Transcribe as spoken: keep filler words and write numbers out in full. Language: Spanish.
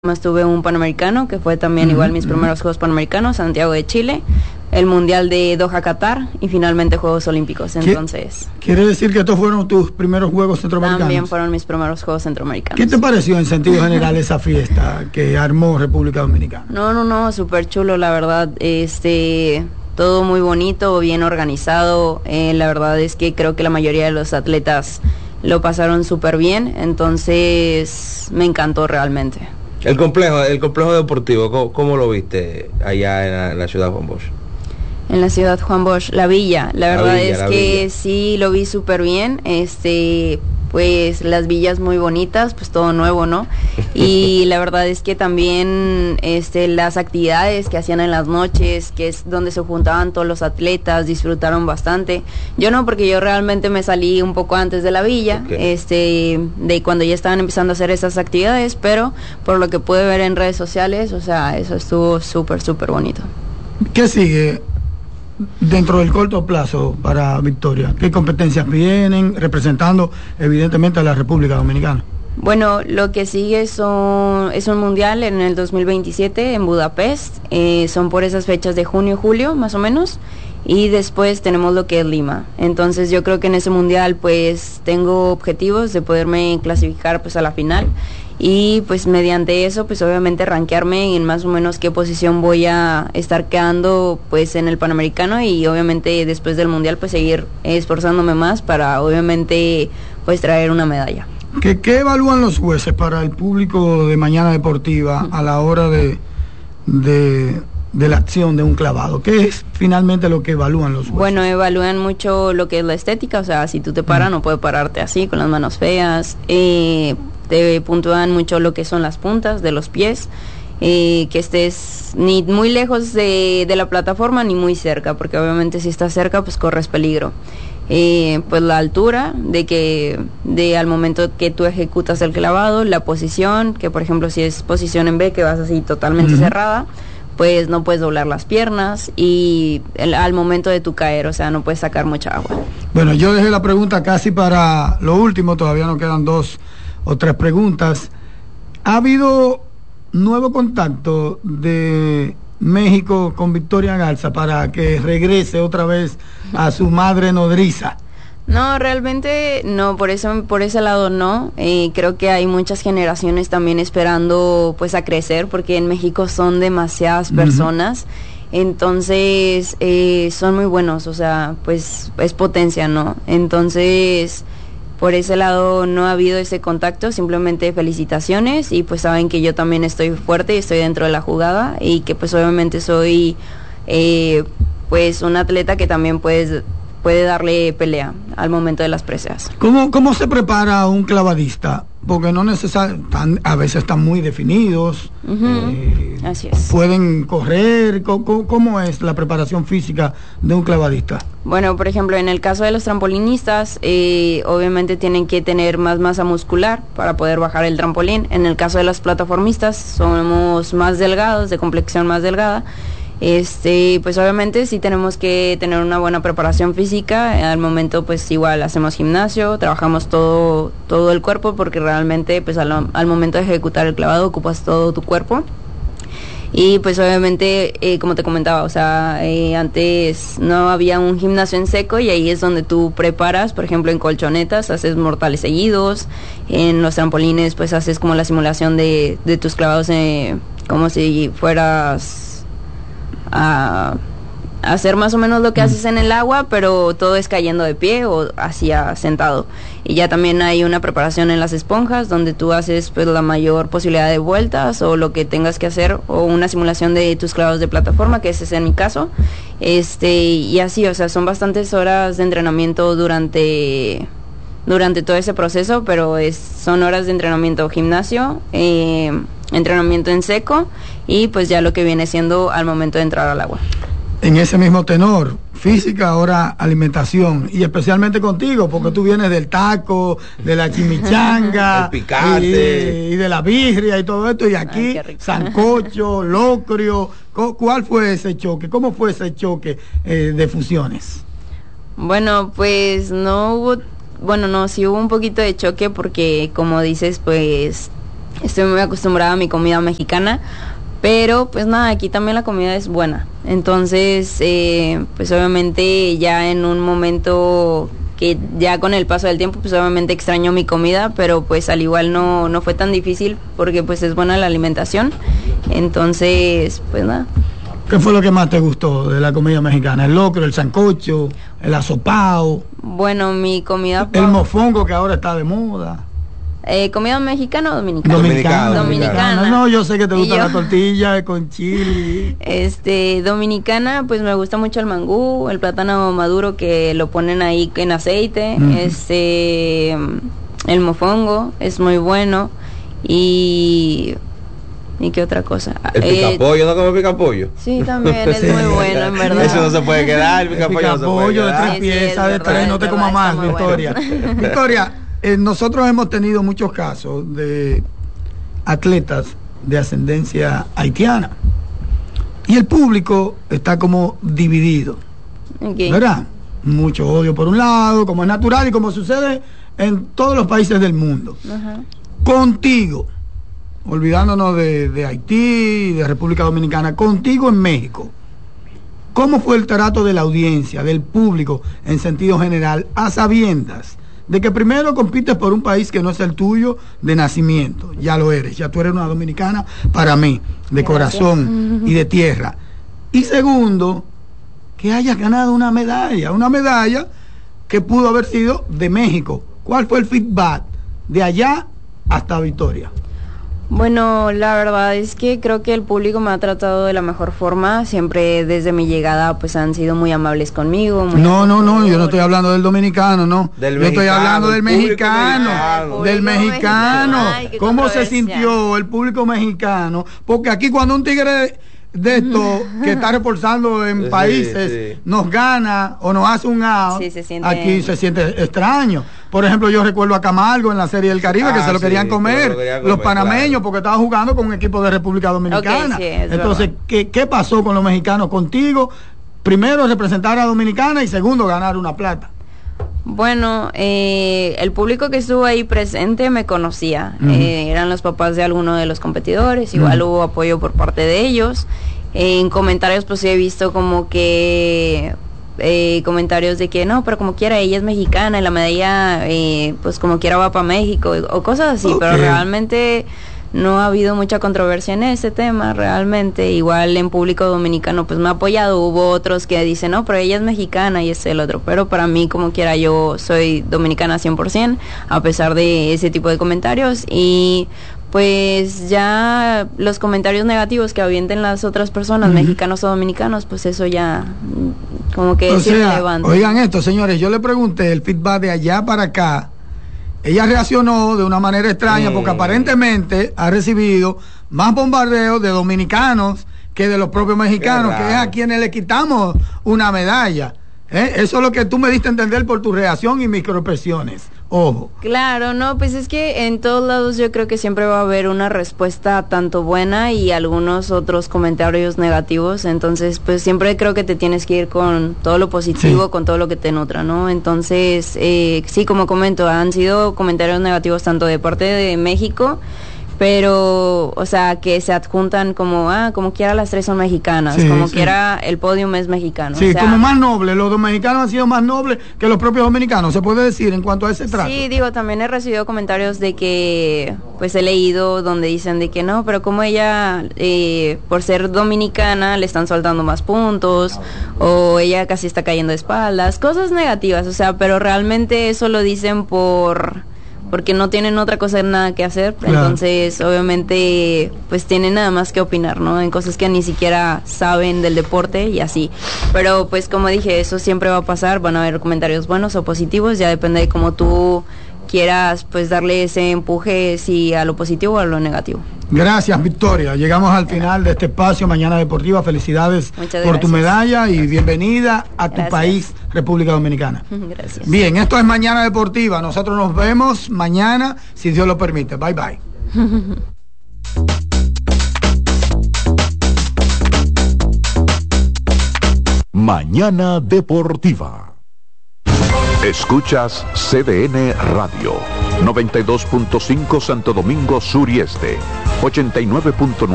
Estuve en un Panamericano, que fue también uh-huh, igual mis uh-huh. primeros Juegos Panamericanos, Santiago de Chile, el Mundial de Doha, Qatar, y finalmente Juegos Olímpicos. Entonces, ¿quiere decir que estos fueron tus primeros Juegos Centroamericanos? También fueron mis primeros Juegos Centroamericanos. ¿Qué te pareció en sentido general esa fiesta que armó República Dominicana? No, no, no, súper chulo, la verdad. Este, todo muy bonito, bien organizado. Eh, la verdad es que creo que la mayoría de los atletas lo pasaron súper bien, entonces me encantó realmente. El complejo, el complejo deportivo, ¿cómo, cómo lo viste allá en la, en la ciudad Juan Bosch? En la ciudad Juan Bosch, la villa, la, la verdad villa, es que villa. Sí lo vi súper bien, este, pues las villas muy bonitas, pues todo nuevo, ¿no? Y la verdad es que también este, las actividades que hacían en las noches, que es donde se juntaban todos los atletas, disfrutaron bastante. Yo no, porque yo realmente me salí un poco antes de la villa, okay. este, de cuando ya estaban empezando a hacer esas actividades, pero por lo que pude ver en redes sociales, o sea, eso estuvo súper, súper bonito. ¿Qué sigue dentro del corto plazo para Victoria? ¿Qué competencias vienen representando evidentemente a la República Dominicana? Bueno, lo que sigue son, es un mundial en el dos mil veintisiete en Budapest, eh, son por esas fechas de junio, julio más o menos, y después tenemos lo que es Lima. Entonces yo creo que en ese mundial pues tengo objetivos de poderme clasificar pues a la final, y pues mediante eso pues obviamente rankearme en más o menos qué posición voy a estar quedando pues en el Panamericano, y obviamente después del mundial pues seguir esforzándome más para obviamente pues traer una medalla. ¿Qué, qué evalúan los jueces para el público de Mañana Deportiva a la hora de, de, de la acción de un clavado? ¿Qué es finalmente lo que evalúan los jueces? Bueno, evalúan mucho lo que es la estética, o sea, si tú te paras, mm. no puedes pararte así, con las manos feas. Eh, te puntúan mucho lo que son las puntas de los pies, eh, que estés ni muy lejos de, de la plataforma ni muy cerca, porque obviamente si estás cerca, pues corres peligro. Eh, pues la altura de que de al momento que tú ejecutas el clavado, la posición, que por ejemplo si es posición en B, que vas así totalmente uh-huh. cerrada, pues no puedes doblar las piernas, y el, al momento de tu caer, o sea, no puedes sacar mucha agua. Bueno, yo dejé la pregunta casi para lo último, todavía nos quedan dos o tres preguntas. ¿Ha habido nuevo contacto de México con Victoria Garza para que regrese otra vez a su madre nodriza? No, realmente no, por eso, por ese lado no. Eh, creo que hay muchas generaciones también esperando pues a crecer, porque en México son demasiadas personas. Uh-huh. Entonces eh, son muy buenos, o sea, pues es potencia, ¿no? Entonces por ese lado no ha habido ese contacto, simplemente felicitaciones, y pues saben que yo también estoy fuerte y estoy dentro de la jugada, y que pues obviamente soy eh, pues un atleta que también puede, puede darle pelea al momento de las preseas. ¿Cómo, cómo se prepara un clavadista? Porque no necesariamente, a veces están muy definidos. Uh-huh. eh, Así es. Pueden correr. ¿Cómo, ¿Cómo es la preparación física de un clavadista? Bueno, por ejemplo, en el caso de los trampolinistas, eh, obviamente tienen que tener más masa muscular para poder bajar el trampolín. En el caso de los plataformistas, somos más delgados, de complexión más delgada. Este, pues obviamente sí tenemos que tener una buena preparación física. Al momento pues igual hacemos gimnasio, trabajamos todo, todo el cuerpo, porque realmente pues al, al momento de ejecutar el clavado ocupas todo tu cuerpo. Y pues obviamente, eh, como te comentaba, o sea, eh, antes no había un gimnasio en seco, y ahí es donde tú preparas, por ejemplo en colchonetas haces mortales seguidos, en los trampolines pues haces como la simulación de, de tus clavados, eh, como si fueras a hacer más o menos lo que haces en el agua, pero todo es cayendo de pie o hacia sentado. Y ya también hay una preparación en las esponjas, donde tú haces pues la mayor posibilidad de vueltas o lo que tengas que hacer, o una simulación de tus clavados de plataforma, que ese es en mi caso. Este, y así, o sea, son bastantes horas de entrenamiento durante durante todo ese proceso, pero es, son horas de entrenamiento, gimnasio, eh, entrenamiento en seco, y pues ya lo que viene siendo al momento de entrar al agua. En ese mismo tenor, física, ahora alimentación, y especialmente contigo, porque tú vienes del taco, de la chimichanga, el picante, y, y de la birria y todo esto, y aquí ay, sancocho, locrio. ¿Cuál fue ese choque? ¿Cómo fue ese choque eh, de fusiones? Bueno, pues no hubo, bueno, no, sí hubo un poquito de choque, porque como dices, pues estoy muy acostumbrada a mi comida mexicana, pero pues nada, aquí también la comida es buena. Entonces, eh, pues obviamente ya en un momento que ya con el paso del tiempo, pues obviamente extraño mi comida, pero pues al igual no, no fue tan difícil porque pues es buena la alimentación. Entonces, pues nada. ¿Qué fue lo que más te gustó de la comida mexicana? ¿El locro, el sancocho, el asopao? Bueno, mi comida... El mofongo, que ahora está de moda. Eh, ¿Comida mexicana o dominicana? Dominicana. Dominicana. No, yo sé que te gusta yo, la tortilla con chile. Este, dominicana, pues me gusta mucho el mangú, el plátano maduro que lo ponen ahí en aceite. Uh-huh. Este, el mofongo es muy bueno. Y... ¿Y qué otra cosa? El picapollo, eh, ¿no come picapollo? Sí, también es muy bueno, en verdad. Eso no se puede quedar, el picapollo, el picapollo no se puede de tres piezas, sí, sí, de tres, no te comas más, Victoria. Bueno. Victoria, eh, nosotros hemos tenido muchos casos de atletas de ascendencia haitiana y el público está como dividido, okay. ¿Verdad? Mucho odio por un lado, como es natural y como sucede en todos los países del mundo. Uh-huh. Contigo, olvidándonos de, de Haití, de República Dominicana, contigo en México, ¿cómo fue el trato de la audiencia, del público en sentido general, a sabiendas de que primero compites por un país que no es el tuyo de nacimiento? Ya lo eres, ya tú eres una dominicana para mí, de Gracias. Corazón y de tierra. Y segundo, que hayas ganado una medalla, una medalla que pudo haber sido de México. ¿Cuál fue el feedback de allá hasta Victoria? Bueno, la verdad es que creo que el público me ha tratado de la mejor forma. Siempre desde mi llegada pues han sido muy amables conmigo. Muy no, no, no, yo no estoy hablando del dominicano, no. Del yo mexicano, estoy hablando del mexicano, mexicano. Del mexicano. Ay, ¿cómo se sintió el público mexicano? Porque aquí cuando un tigre de esto que está reforzando en sí, países sí. nos gana o nos hace un out, sí, se siente... aquí se siente extraño. Por ejemplo, yo recuerdo a Camargo en la Serie del Caribe, ah, que se lo sí, querían comer, lo querían comer los panameños, claro. porque estaba jugando con un equipo de República Dominicana. Okay, sí, entonces, ¿qué, ¿qué pasó con los mexicanos contigo? Primero, representar a Dominicana y segundo, ganar una plata. Bueno, eh, el público que estuvo ahí presente me conocía. Uh-huh. eh, eran los papás de alguno de los competidores, igual uh-huh. hubo apoyo por parte de ellos. Eh, en comentarios pues sí he visto como que eh, comentarios de que no, pero como quiera ella es mexicana y la medalla eh, pues como quiera va para México o cosas así, okay. pero realmente no ha habido mucha controversia en ese tema, realmente. Igual en público dominicano pues me ha apoyado, hubo otros que dicen, no, pero ella es mexicana y es el otro, pero para mí como quiera yo soy dominicana cien por ciento, a pesar de ese tipo de comentarios. Y pues ya los comentarios negativos que avienten las otras personas, uh-huh. mexicanos o dominicanos, pues eso ya como que es irrelevante. Oigan esto, señores, yo le pregunté el feedback de allá para acá. Ella reaccionó de una manera extraña mm. porque aparentemente ha recibido más bombardeos de dominicanos que de los propios mexicanos, que es a quienes le quitamos una medalla. ¿Eh? Eso es lo que tú me diste a entender por tu reacción y microexpresiones. Ojo. Claro, no, pues es que en todos lados yo creo que siempre va a haber una respuesta tanto buena y algunos otros comentarios negativos. Entonces, pues siempre creo que te tienes que ir con todo lo positivo, sí. con todo lo que te nutra, ¿no? Entonces, eh, sí, como comento, han sido comentarios negativos tanto de parte de México, pero, o sea, que se adjuntan como, ah, como quiera las tres son mexicanas, sí, como sí. quiera el podium es mexicano. Sí, o sea, como más noble, los mexicanos han sido más nobles que los propios dominicanos, se puede decir en cuanto a ese trato. Sí, digo, también he recibido comentarios de que, pues he leído donde dicen de que no, pero como ella, eh, por ser dominicana, le están soltando más puntos, o ella casi está cayendo de espaldas, cosas negativas, o sea, pero realmente eso lo dicen por... porque no tienen otra cosa nada que hacer, claro. entonces obviamente pues tienen nada más que opinar, ¿no? En cosas que ni siquiera saben del deporte y así, pero pues como dije, eso siempre va a pasar, van a haber comentarios buenos o positivos, ya depende de cómo tú quieras pues darle ese empuje, si a lo positivo o a lo negativo. Gracias, Victoria. Llegamos al final de este espacio Mañana Deportiva. Felicidades por tu medalla y bienvenida a tu gracias. País, República Dominicana. Gracias. Bien, esto es Mañana Deportiva. Nosotros nos vemos mañana, si Dios lo permite. Bye, bye. Mañana Deportiva. Escuchas C D N Radio. noventa y dos punto cinco Santo Domingo Sur y Este, ochenta y nueve punto nueve